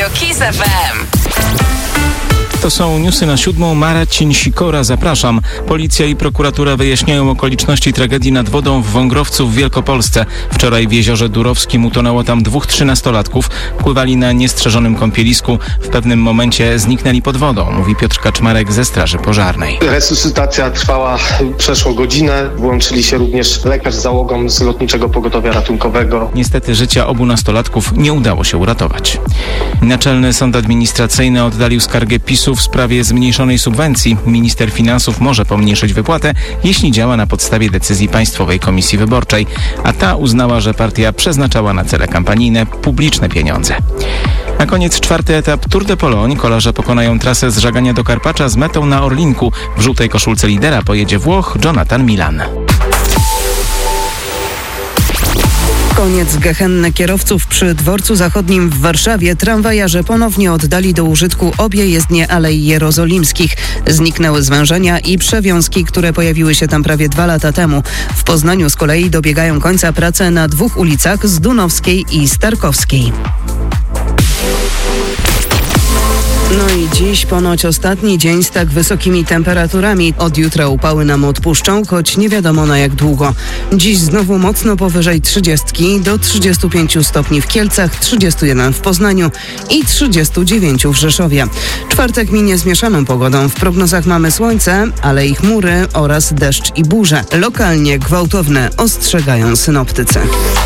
Radio Kiss FM. To są newsy na 7. Marcin Sikora, zapraszam. Policja i prokuratura wyjaśniają okoliczności tragedii nad wodą w Wągrowcu w Wielkopolsce. Wczoraj w jeziorze Durowskim utonęło tam 2 13-latków. Pływali na niestrzeżonym kąpielisku. W pewnym momencie zniknęli pod wodą, mówi Piotr Kaczmarek ze Straży Pożarnej. Resuscytacja trwała przeszło godzinę. Włączyli się również lekarz z załogą z Lotniczego Pogotowia Ratunkowego. Niestety życia obu nastolatków nie udało się uratować. Naczelny Sąd Administracyjny oddalił skargę PiS-u w sprawie zmniejszonej subwencji. Minister Finansów może pomniejszyć wypłatę, jeśli działa na podstawie decyzji Państwowej Komisji Wyborczej, a ta uznała, że partia przeznaczała na cele kampanijne publiczne pieniądze. Na koniec 4. etap Tour de Pologne. Kolarze pokonają trasę z Żagania do Karpacza z metą na Orlinku. W żółtej koszulce lidera pojedzie Włoch Jonathan Milan. Koniec gehenny kierowców przy Dworcu Zachodnim w Warszawie. Tramwajarze ponownie oddali do użytku obie jezdnie Alei Jerozolimskich. Zniknęły zwężenia i przewiązki, które pojawiły się tam prawie 2 lata temu. W Poznaniu z kolei dobiegają końca prace na 2 ulicach, Zdunowskiej i Starkowskiej. No i dziś ponoć ostatni dzień z tak wysokimi temperaturami. Od jutra upały nam odpuszczą, choć nie wiadomo na jak długo. Dziś znowu mocno powyżej 30, do 35 stopni w Kielcach, 31 w Poznaniu i 39 w Rzeszowie. Czwartek minie zmieszaną pogodą. W prognozach mamy słońce, ale i chmury oraz deszcz i burze. Lokalnie gwałtowne, ostrzegają synoptycy.